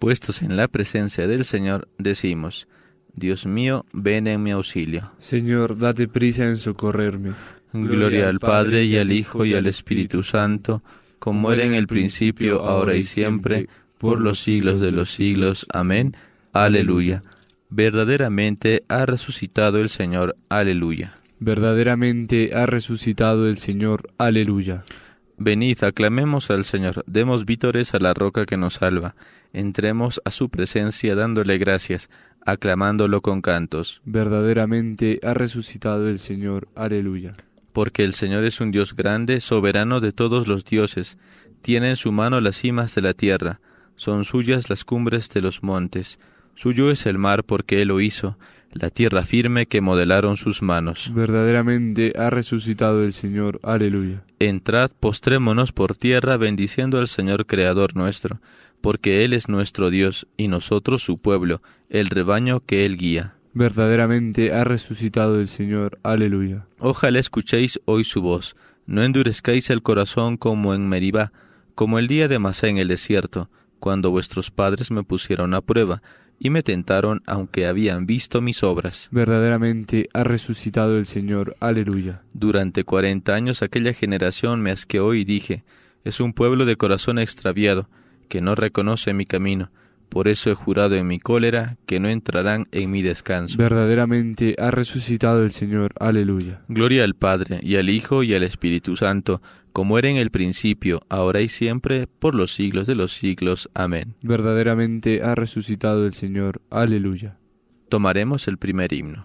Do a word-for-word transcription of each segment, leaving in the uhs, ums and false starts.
puestos en la presencia del Señor, decimos: Dios mío, ven en mi auxilio. Señor, date prisa en socorrerme. Gloria al Padre, y al Hijo, y al Espíritu Santo, como era en el principio, ahora y siempre, por los siglos de los siglos. Amén. Aleluya. Verdaderamente ha resucitado el Señor. Aleluya. Verdaderamente ha resucitado el Señor. Aleluya. Venid, aclamemos al Señor, demos vítores a la roca que nos salva. Entremos a su presencia dándole gracias, aclamándolo con cantos. Verdaderamente ha resucitado el Señor. Aleluya. Porque el Señor es un Dios grande, soberano de todos los dioses. Tiene en su mano las cimas de la tierra, son suyas las cumbres de los montes. Suyo es el mar porque Él lo hizo, la tierra firme que modelaron sus manos. Verdaderamente ha resucitado el Señor. Aleluya. Entrad, postrémonos por tierra, bendiciendo al Señor Creador nuestro, porque Él es nuestro Dios, y nosotros su pueblo, el rebaño que Él guía. Verdaderamente ha resucitado el Señor. Aleluya. Ojalá escuchéis hoy su voz, no endurezcáis el corazón como en Meribá, como el día de Masá en el desierto, cuando vuestros padres me pusieron a prueba, y me tentaron aunque habían visto mis obras. Verdaderamente ha resucitado el Señor. Aleluya. Durante cuarenta años aquella generación me asqueó y dije: es un pueblo de corazón extraviado, que no reconoce mi camino. Por eso he jurado en mi cólera que no entrarán en mi descanso. Verdaderamente ha resucitado el Señor. Aleluya. Gloria al Padre, y al Hijo, y al Espíritu Santo, como era en el principio, ahora y siempre, por los siglos de los siglos. Amén. Verdaderamente ha resucitado el Señor. Aleluya. Tomaremos el primer himno.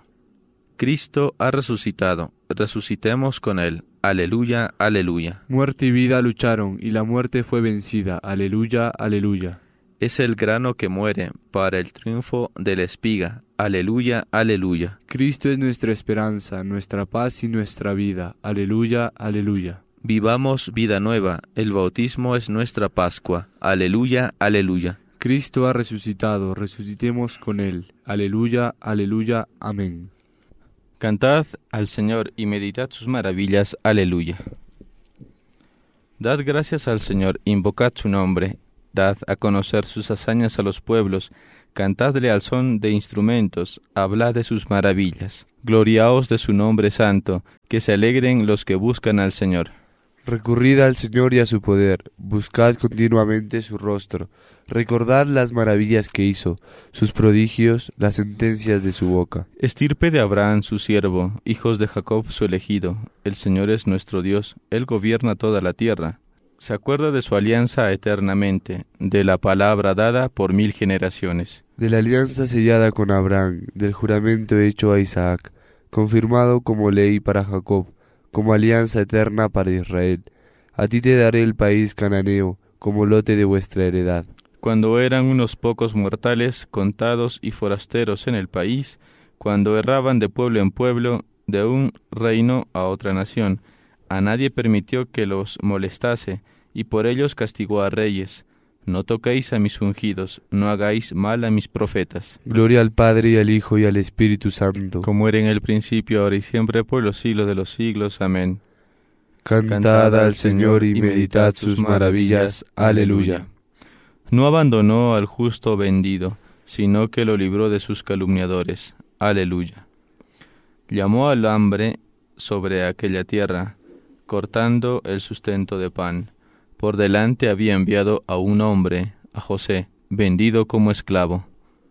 Cristo ha resucitado, resucitemos con Él. Aleluya, aleluya. Muerte y vida lucharon, y la muerte fue vencida. Aleluya, aleluya. Es el grano que muere para el triunfo de la espiga. Aleluya, aleluya. Cristo es nuestra esperanza, nuestra paz y nuestra vida. Aleluya, aleluya. Vivamos vida nueva, el bautismo es nuestra Pascua. Aleluya, aleluya. Cristo ha resucitado, resucitemos con Él. Aleluya, aleluya, amén. Cantad al Señor y meditad sus maravillas. Aleluya. Dad gracias al Señor, invocad su nombre. Dad a conocer sus hazañas a los pueblos, cantadle al son de instrumentos, hablad de sus maravillas. Gloriaos de su nombre santo, que se alegren los que buscan al Señor. Recurrid al Señor y a su poder, buscad continuamente su rostro, recordad las maravillas que hizo, sus prodigios, las sentencias de su boca. Estirpe de Abraham su siervo, hijos de Jacob su elegido, el Señor es nuestro Dios, Él gobierna toda la tierra. Se acuerda de su alianza eternamente, de la palabra dada por mil generaciones. De la alianza sellada con Abraham, del juramento hecho a Isaac, confirmado como ley para Jacob, como alianza eterna para Israel. A ti te daré el país cananeo, como lote de vuestra heredad. Cuando eran unos pocos mortales, contados y forasteros en el país, cuando erraban de pueblo en pueblo, de un reino a otra nación, a nadie permitió que los molestase, y por ellos castigó a reyes. No toquéis a mis ungidos, no hagáis mal a mis profetas. Gloria al Padre, y al Hijo, y al Espíritu Santo. Como era en el principio, ahora y siempre, por los siglos de los siglos. Amén. Cantad al Señor y meditad sus maravillas. Aleluya. No abandonó al justo vendido, sino que lo libró de sus calumniadores. Aleluya. Llamó al hambre sobre aquella tierra, cortando el sustento de pan. Por delante había enviado a un hombre, a José, vendido como esclavo.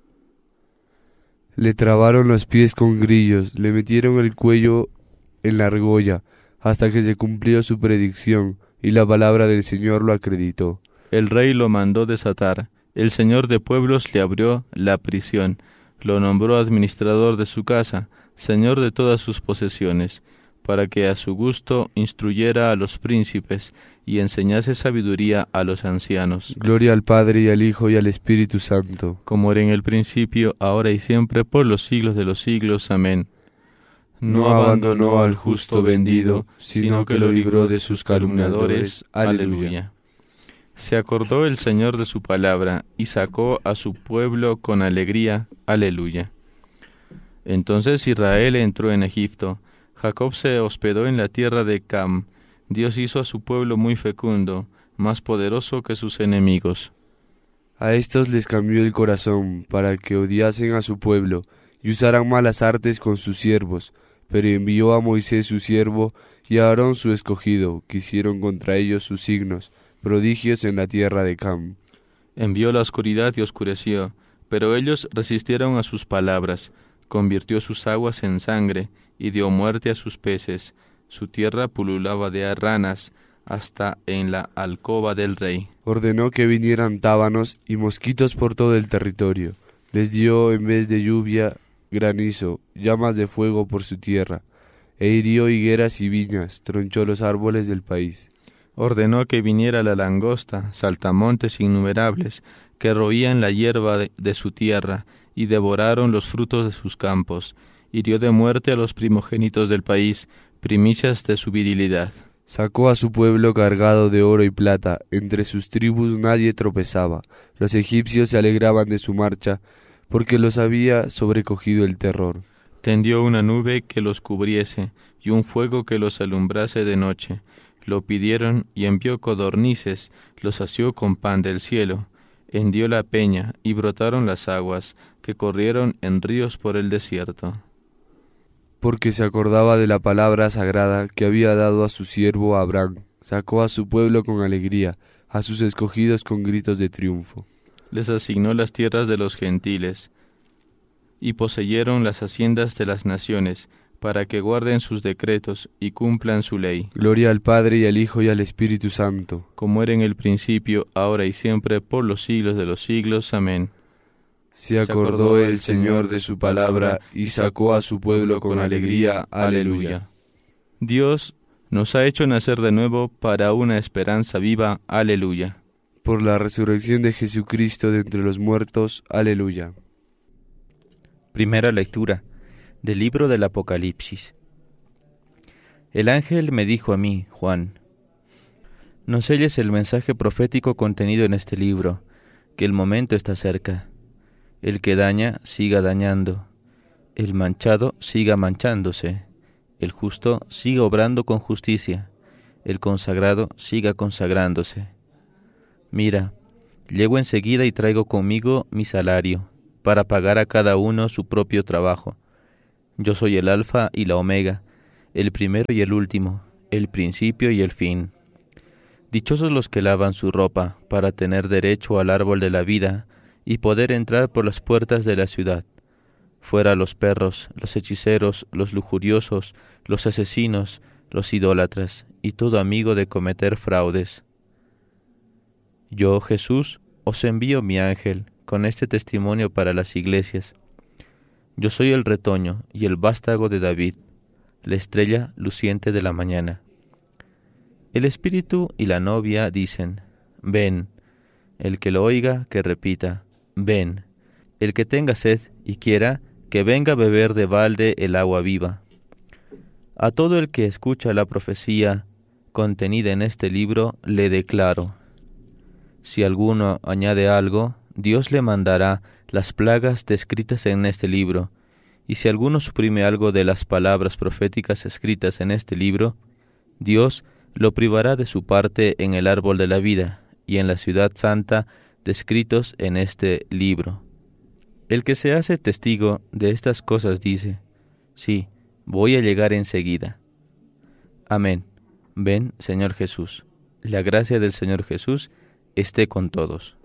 Le trabaron los pies con grillos, le metieron el cuello en la argolla, hasta que se cumplió su predicción, y la palabra del Señor lo acreditó. El rey lo mandó desatar, el Señor de pueblos le abrió la prisión, lo nombró administrador de su casa, señor de todas sus posesiones, para que a su gusto instruyera a los príncipes y enseñase sabiduría a los ancianos. Gloria al Padre, y al Hijo, y al Espíritu Santo. Como era en el principio, ahora y siempre, por los siglos de los siglos. Amén. No abandonó al justo vendido, sino que lo libró de sus calumniadores. Aleluya. Se acordó el Señor de su palabra, y sacó a su pueblo con alegría. Aleluya. Entonces Israel entró en Egipto, Jacob se hospedó en la tierra de Cam. Dios hizo a su pueblo muy fecundo, más poderoso que sus enemigos. A estos les cambió el corazón para que odiasen a su pueblo y usaran malas artes con sus siervos, pero envió a Moisés su siervo y a Aarón su escogido, que hicieron contra ellos sus signos, prodigios en la tierra de Cam. Envió la oscuridad y oscureció, pero ellos resistieron a sus palabras. Convirtió sus aguas en sangre y dio muerte a sus peces. Su tierra pululaba de ranas hasta en la alcoba del rey. Ordenó que vinieran tábanos y mosquitos por todo el territorio. Les dio en vez de lluvia granizo, llamas de fuego por su tierra, e hirió higueras y viñas, tronchó los árboles del país. Ordenó que viniera la langosta, saltamontes innumerables, que roían la hierba de, de su tierra, y devoraron los frutos de sus campos. Hirió de muerte a los primogénitos del país, primicias de su virilidad. Sacó a su pueblo cargado de oro y plata, entre sus tribus nadie tropezaba. Los egipcios se alegraban de su marcha, porque los había sobrecogido el terror. Tendió una nube que los cubriese, y un fuego que los alumbrase de noche. Lo pidieron y envió codornices, los asió con pan del cielo. Hendió la peña, y brotaron las aguas, que corrieron en ríos por el desierto. Porque se acordaba de la palabra sagrada que había dado a su siervo Abraham. Sacó a su pueblo con alegría, a sus escogidos con gritos de triunfo. Les asignó las tierras de los gentiles, y poseyeron las haciendas de las naciones, para que guarden sus decretos y cumplan su ley. Gloria al Padre y al Hijo y al Espíritu Santo, como era en el principio, ahora y siempre, por los siglos de los siglos. Amén. Se acordó el Señor de su palabra y sacó a su pueblo con alegría. Aleluya. Dios nos ha hecho nacer de nuevo para una esperanza viva. Aleluya. Por la resurrección de Jesucristo de entre los muertos. Aleluya. Primera lectura del libro del Apocalipsis. El ángel me dijo a mí, Juan: no selles el mensaje profético contenido en este libro, que el momento está cerca. El que daña, siga dañando. El manchado, siga manchándose. El justo, siga obrando con justicia. El consagrado, siga consagrándose. Mira, llego enseguida y traigo conmigo mi salario, para pagar a cada uno su propio trabajo. Yo soy el Alfa y la Omega, el primero y el último, el principio y el fin. Dichosos los que lavan su ropa, para tener derecho al árbol de la vida, y poder entrar por las puertas de la ciudad. Fuera los perros, los hechiceros, los lujuriosos, los asesinos, los idólatras, y todo amigo de cometer fraudes. Yo, Jesús, os envío mi ángel, con este testimonio para las iglesias. Yo soy el retoño y el vástago de David, la estrella luciente de la mañana. El espíritu y la novia dicen: ven. El que lo oiga, que repita: ven. El que tenga sed y quiera, que venga a beber de balde el agua viva. A todo el que escucha la profecía contenida en este libro, le declaro: si alguno añade algo, Dios le mandará las plagas descritas en este libro, y si alguno suprime algo de las palabras proféticas escritas en este libro, Dios lo privará de su parte en el árbol de la vida y en la ciudad santa descritos en este libro. El que se hace testigo de estas cosas dice: sí, voy a llegar enseguida. Amén. Ven, Señor Jesús. La gracia del Señor Jesús esté con todos.